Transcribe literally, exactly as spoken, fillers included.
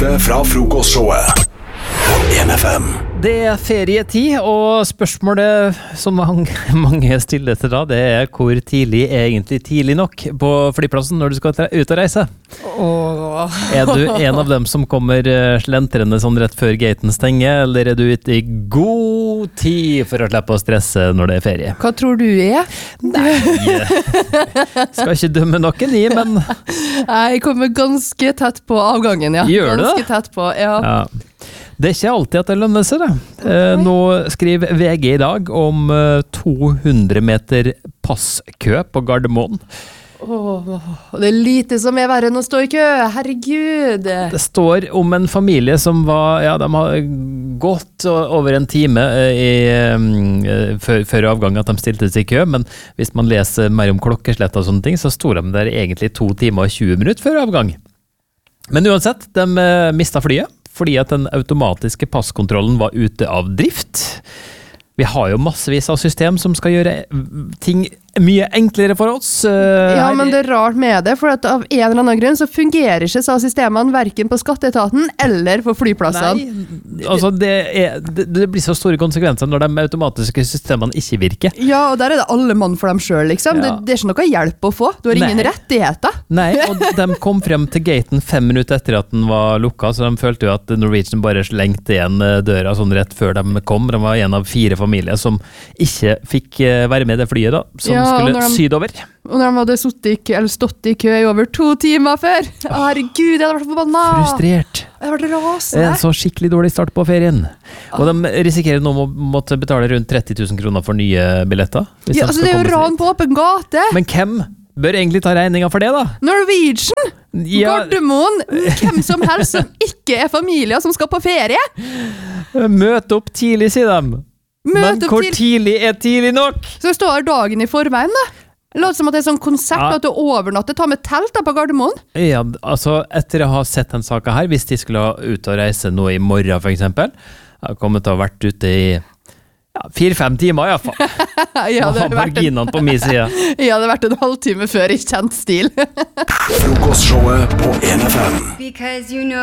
beste fra frokostshowet på en F M. Det er ferietid, og spørsmålet som mange, mange stiller til da, det er hvor tidlig er egentlig tidlig nok på flyplassen når du skal ut og reise? Åh. Er du en av dem som kommer slentrende sånn rett før gaten stenger, eller er du ute i god tid for å slippe å stresse når det er ferie? Hva tror du er? Nei, skal ikke dømme noen i, men... Jeg kommer ganske tett på avgangen, ja. Gjør du det? Ganske tett på, ja. Ja. Det er ikke alltid at det lønner seg, det. Eh, nå skriver V G i dag om eh, to hundre meter passkø på Gardermoen. Åh, det er lite som er verre enn å stå i kø, herregud. Det står om en familie som var, ja, de har gått over en time i, eh, før, før avgang at de stilte seg i kø, men hvis man leser mer om klokkeslett og sånne ting, så står de der egentlig to timer og tjue minutter før avgang. Men uansett, de eh, mistet flyet, fordi at den automatiske passkontrollen var ute av drift. Vi har jo massevis av system som skal gjøre ting mye enklere for oss. Ja, men det er rart med det, for at av en eller annen grunn så fungerer ikke så systemene hverken på skatteetaten eller på flyplassene. Nei, altså det, er, det, det blir så store konsekvenser når de automatiske systemene ikke virker. Ja, og der er det alle mann for dem selv, liksom. Ja. Det, det er ikke noe hjelp å få. Du har ingen Nei. rettigheter. Nei, og de kom frem til gaten fem minutter etter at den var lukket, så de følte jo at Norwegian bare slengte igjen døra sånn rett før de kom. De var en av fire familier som ikke fikk være med det flyet da, som Ja, skulle de, sydover. Og når de hadde stått i, eller stått i kø i over to timer før. Å, herregud, jeg hadde vært forbanna. Frustrert. Jeg hadde vært rasende. En så skikkelig dårlig start på ferien. Og de risikerer nå å måtte betale rundt tretti tusen kroner for nye billetter. hvis Ja, de altså, skal det er jo komme seg ran dit. på åpen gate. Men hvem bør egentlig ta regninga for det da? Norwegian, Ja, Gardermoen, hvem som helst som ikke er familier som skal på ferie. møte opp tidlig, sier de. Men Møte opp hvor til- tidlig er tidlig nok? Så det står dagen i forveien da. Det låter som at det er sånn konsept Ja. at du overnatter, ta med telt da på Gardermoen. Ja, altså etter å ha sett den saka her, hvis de skulle ha ut og reise nå i morgen for eksempel, jeg har kommet til å ha vært ute i ja, fire-fem timer i hvert fall. Ja, Og det ha hadde vært en, marginene på min side. ja, det hadde vært en halvtime før i kjent stil. Frokostshowet på en F M. Because you know